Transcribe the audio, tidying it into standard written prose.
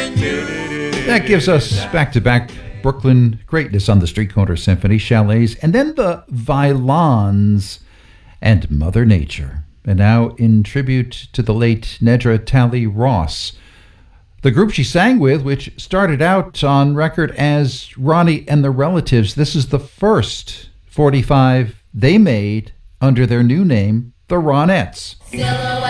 That gives us back-to-back Brooklyn greatness on the Street Corner Symphony, Chalets, and then the Vylons and Mother Nature. And now in tribute to the late Nedra Talley Ross, the group she sang with, which started out on record as Ronnie and the Relatives, this is the first 45 they made under their new name, the Ronettes.